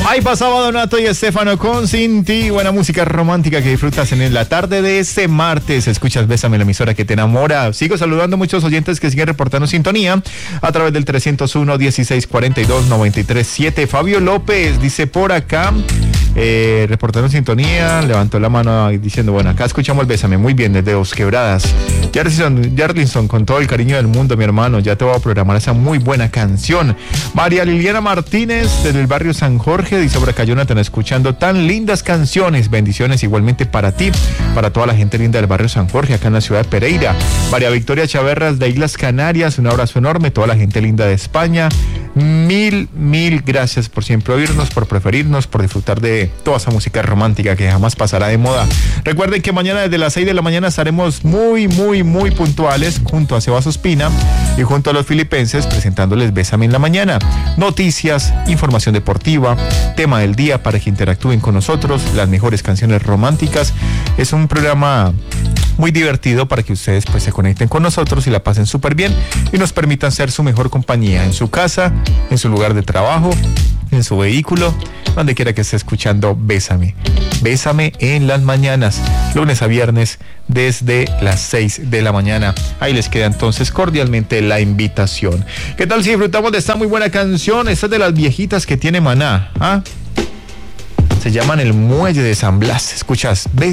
Ahí pasaba Donato y Estefano con Sin Ti, buena música romántica que disfrutas en la tarde de este martes. Escuchas Bésame, la emisora que te enamora. Sigo saludando a muchos oyentes que siguen reportando sintonía a través del 301-1642-937. Fabio López dice por acá, reportando sintonía, levantó la mano diciendo, bueno, acá escuchamos el Bésame, muy bien, desde Dos Quebradas. Jarlinson, con todo el cariño del mundo, mi hermano, ya te voy a programar esa muy buena canción. María Liliana Martínez, desde el barrio San Jorge, dice por acá, Jonathan, escuchando tan lindas canciones, bendiciones igualmente para ti, para toda la gente linda del barrio San Jorge, acá en la ciudad de Pereira. María Victoria Chaverras, de Islas Canarias, un abrazo enorme, toda la gente linda de España, mil gracias por siempre oírnos, por preferirnos, por disfrutar de toda esa música romántica que jamás pasará de moda. Recuerden que mañana desde las 6 de la mañana estaremos muy puntuales junto a Sebas Ospina y junto a los filipenses presentándoles Bésame en la mañana. Noticias, información deportiva, tema del día para que interactúen con nosotros, las mejores canciones románticas. Es un programa muy divertido para que ustedes pues se conecten con nosotros y la pasen súper bien y nos permitan ser su mejor compañía en su casa, en su lugar de trabajo, en su vehículo, donde quiera que esté escuchando Bésame. Bésame en las mañanas, lunes a viernes desde las 6 de la mañana. Ahí les queda entonces cordialmente la invitación. ¿Qué tal si disfrutamos de esta muy buena canción? Esta es de las viejitas que tiene Maná, ¿ah? Se llaman El Muelle de San Blas. Escuchas